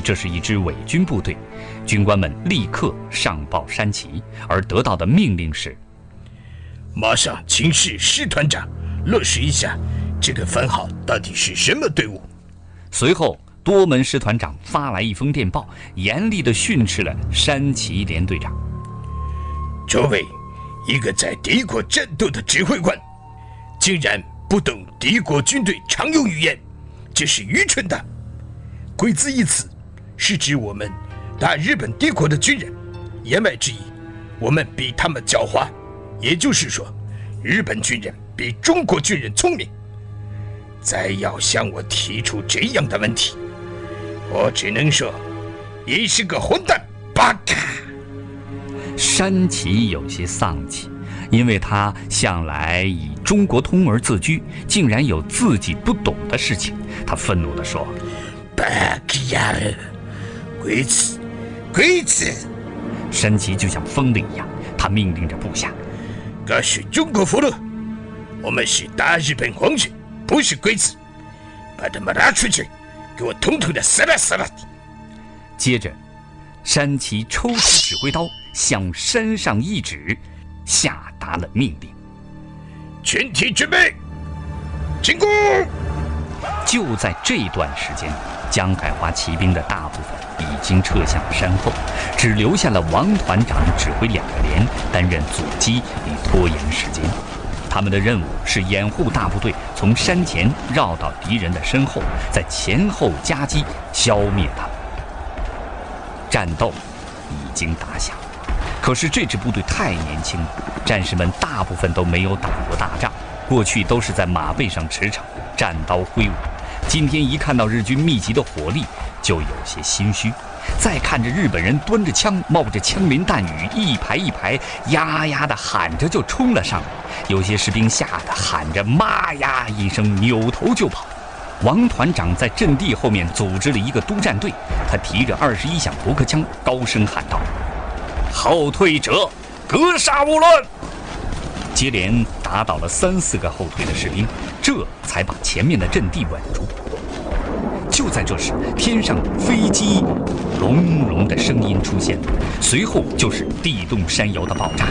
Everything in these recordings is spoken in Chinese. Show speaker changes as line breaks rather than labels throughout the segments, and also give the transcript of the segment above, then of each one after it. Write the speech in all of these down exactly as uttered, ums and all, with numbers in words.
这是一支伪军部队，军官们立刻上报山崎，而得到的命令是：
马上请示师团长落实一下这个番号到底是什么队伍。
随后，多门师团长发来一封电报，严厉地训斥了山崎连队长。
作为一个在敌国战斗的指挥官，竟然不懂敌国军队常用语言，这是愚蠢的。鬼子一词是指我们打日本帝国的军人，言外之意，我们比他们狡猾，也就是说，日本军人比中国军人聪明。再要向我提出这样的问题，我只能说，你是个混蛋，巴卡。
山崎有些丧气，因为他向来以中国通而自居，竟然有自己不懂的事情。他愤怒地说：
巴卡呀，鬼子，鬼子！
山崎就像疯了一样，他命令着部下：
告诉中国俘虏，我们是大日本皇军，不是鬼子，把他们拉出去，给我统统的死了死了！
接着，山崎抽出指挥刀，向山上一指，下达了命令：
全体准备，进攻！
就在这段时间，江海华骑兵的大部分已经撤向了山后，只留下了王团长指挥两个连担任阻击以拖延时间。他们的任务是掩护大部队从山前绕到敌人的身后，在前后夹击，消灭他们。战斗已经打响，可是这支部队太年轻了，战士们大部分都没有打过大仗，过去都是在马背上驰骋，战刀挥舞。今天一看到日军密集的火力，就有些心虚。再看着日本人端着枪，冒着枪林弹雨，一排一排，呀呀的喊着就冲了上来。有些士兵吓得喊着妈呀一声，扭头就跑。王团长在阵地后面组织了一个督战队，他提着二十一响驳壳枪，高声喊道：后退者，格杀勿论！接连打倒了三四个后退的士兵，这才把前面的阵地稳住。就在这时，天上飞机隆隆的声音出现了，随后就是地动山摇的爆炸。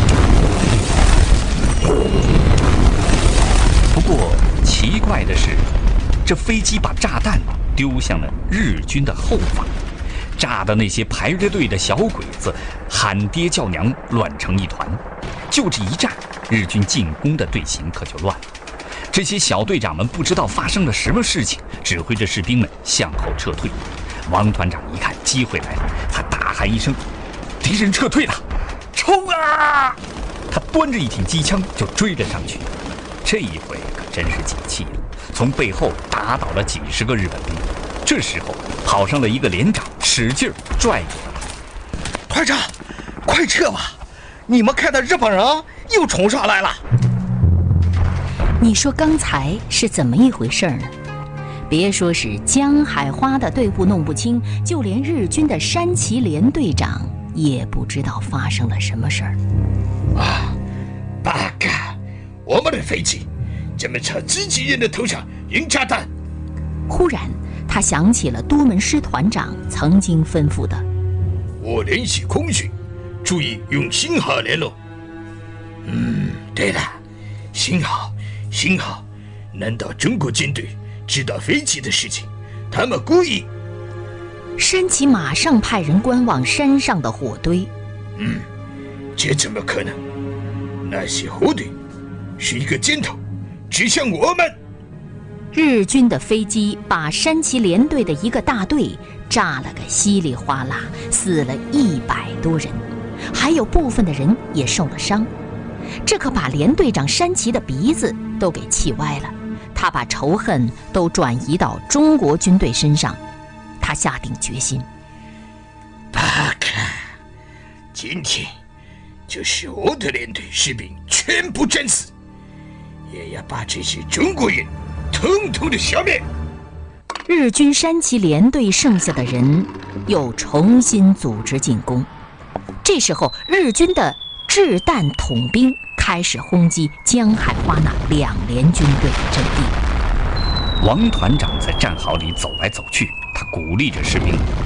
不过奇怪的是，这飞机把炸弹丢向了日军的后方，炸的那些排着队的小鬼子喊爹叫娘，乱成一团。就这一炸，日军进攻的队形可就乱了。这些小队长们不知道发生了什么事情，指挥着士兵们向后撤退。王团长一看机会来了，他大喊一声：敌人撤退了，冲啊！他端着一挺机枪就追了上去。这一回可真是解气了，从背后打倒了几十个日本兵。这时候跑上了一个连长，使劲拽住了他：
团长，快撤吧，你们看到日本人又冲上来了。
你说刚才是怎么一回事呢？别说是江海花的队伍弄不清，就连日军的山崎连队长也不知道发生了什么事儿。
啊，八嘎！我们的飞机怎么朝自己人的头上扔炸弹？
忽然，他想起了多门师团长曾经吩咐的：
我联系空军，注意用信号联络。嗯，对了，信号。幸好，难道中国军队知道飞机的事情？他们故意……
山崎马上派人观望山上的火堆。
嗯，这怎么可能？那些火堆是一个箭头，指向我们。
日军的飞机把山崎连队的一个大队炸了个稀里哗啦，死了一百多人，还有部分的人也受了伤。这可把连队长山崎的鼻子都给气歪了，他把仇恨都转移到中国军队身上。他下定决心：
巴卡，今天就是我的连队士兵全部战死，也要把这些中国人统统的消灭。
日军山崎连队剩下的人又重新组织进攻。这时候，日军的掷弹筒兵开始轰击江海花那两连军队的阵地。
王团长在战壕里走来走去，他鼓励着士兵：